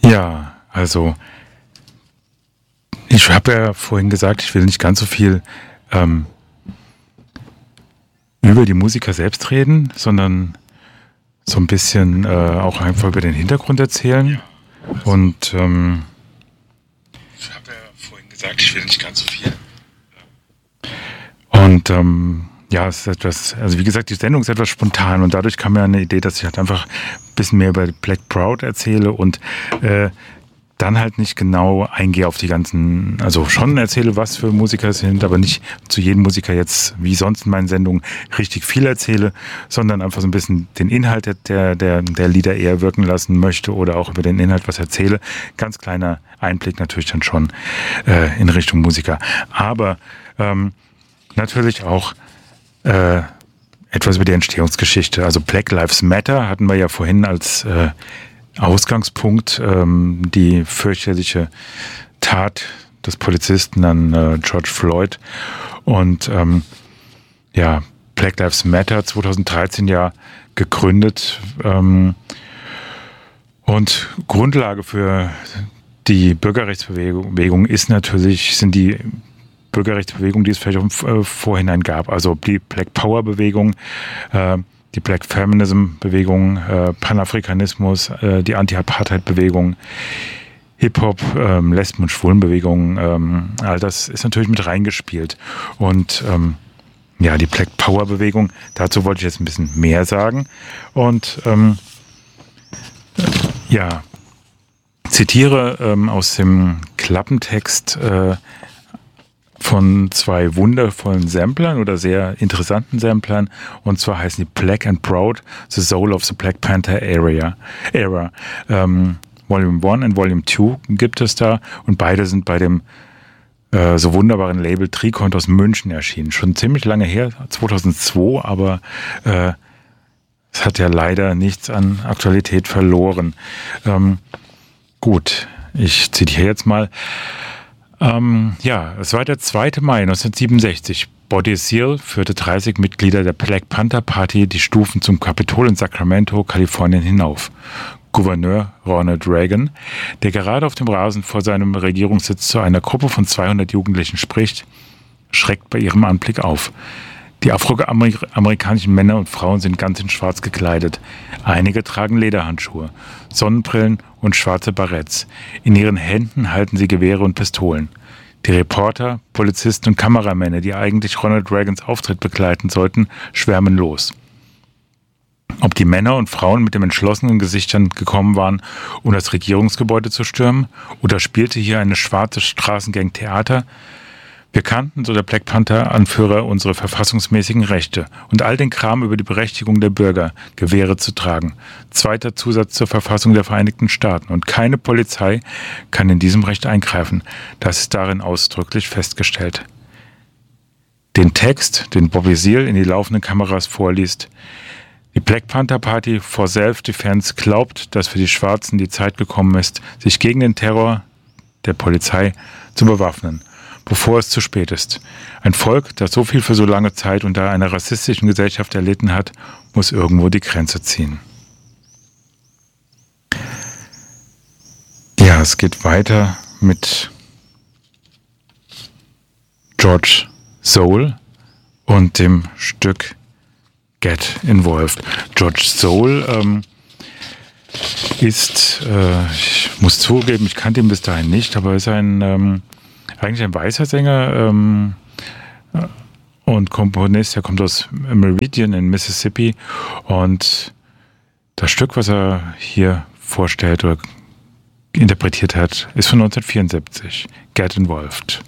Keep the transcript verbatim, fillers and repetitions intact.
Ja, also ich habe ja vorhin gesagt, ich will nicht ganz so viel ähm, über die Musiker selbst reden, sondern so ein bisschen äh, auch einfach über den Hintergrund erzählen. Und ähm, ich habe ja vorhin gesagt, ich will nicht ganz so viel. Und ähm, ja, es ist etwas, also wie gesagt, die Sendung ist etwas spontan und dadurch kam mir eine Idee, dass ich halt einfach ein bisschen mehr über Black Proud erzähle und äh, dann halt nicht genau eingehe auf die ganzen, also schon erzähle, was für Musiker es sind, aber nicht zu jedem Musiker jetzt, wie sonst in meinen Sendungen, richtig viel erzähle, sondern einfach so ein bisschen den Inhalt der, der, der Lieder eher wirken lassen möchte oder auch über den Inhalt was erzähle. Ganz kleiner Einblick natürlich dann schon äh, in Richtung Musiker. Aber ähm, natürlich auch äh, etwas über die Entstehungsgeschichte. Also Black Lives Matter hatten wir ja vorhin als äh, Ausgangspunkt, ähm, die fürchterliche Tat des Polizisten an äh, George Floyd. Und ähm, ja, Black Lives Matter zweitausenddreizehn ja gegründet. Ähm, und Grundlage für die Bürgerrechtsbewegung ist natürlich, sind die Bürgerrechtsbewegung, die es vielleicht auch im Vorhinein gab. Also die Black Power Bewegung, äh, die Black Feminism-Bewegung, äh, Panafrikanismus, äh, die Anti-Apartheid-Bewegung, Hip-Hop, ähm, Lesben- und Schwulenbewegung, ähm, all das ist natürlich mit reingespielt. Und ähm, ja, die Black Power-Bewegung, dazu wollte ich jetzt ein bisschen mehr sagen. Und ähm, ja, zitiere ähm, aus dem Klappentext äh, von zwei wundervollen Samplern oder sehr interessanten Samplern. Und zwar heißen die Black and Proud, The Soul of the Black Panther Area, Era. Ähm, Volume eins und Volume zwei gibt es da. Und beide sind bei dem äh, so wunderbaren Label Trikont aus München erschienen. Schon ziemlich lange her, zweitausendzwei, aber äh, es hat ja leider nichts an Aktualität verloren. Ähm, gut, ich zitiere jetzt mal. Ähm, ja, es war der zweite Mai neunzehnhundertsiebenundsechzig. Body Seal führte dreißig Mitglieder der Black Panther Party die Stufen zum Kapitol in Sacramento, Kalifornien hinauf. Gouverneur Ronald Reagan, der gerade auf dem Rasen vor seinem Regierungssitz zu einer Gruppe von zweihundert Jugendlichen spricht, schreckt bei ihrem Anblick auf. Die afroamerikanischen Männer und Frauen sind ganz in schwarz gekleidet. Einige tragen Lederhandschuhe, Sonnenbrillen und schwarze Barretts. In ihren Händen halten sie Gewehre und Pistolen. Die Reporter, Polizisten und Kameramänner, die eigentlich Ronald Reagans Auftritt begleiten sollten, schwärmen los. Ob die Männer und Frauen mit den entschlossenen Gesichtern gekommen waren, um das Regierungsgebäude zu stürmen, oder spielte hier eine schwarze Straßengang Theater? Wir kannten, so der Black Panther-Anführer, unsere verfassungsmäßigen Rechte und all den Kram über die Berechtigung der Bürger, Gewehre zu tragen. Zweiter Zusatz zur Verfassung der Vereinigten Staaten. Und keine Polizei kann in diesem Recht eingreifen. Das ist darin ausdrücklich festgestellt. Den Text, den Bobby Seale in die laufenden Kameras vorliest: Die Black Panther Party for Self-Defense glaubt, dass für die Schwarzen die Zeit gekommen ist, sich gegen den Terror der Polizei zu bewaffnen, bevor es zu spät ist. Ein Volk, das so viel für so lange Zeit unter einer rassistischen Gesellschaft erlitten hat, muss irgendwo die Grenze ziehen. Ja, es geht weiter mit George Soul und dem Stück Get Involved. George Soul ähm, ist, äh, ich muss zugeben, ich kannte ihn bis dahin nicht, aber ist ein ähm, eigentlich ein weißer Sänger ähm, und Komponist. Er kommt aus Meridian in Mississippi und das Stück, was er hier vorstellt oder interpretiert hat, ist von neunzehnhundertvierundsiebzig. Get Involved.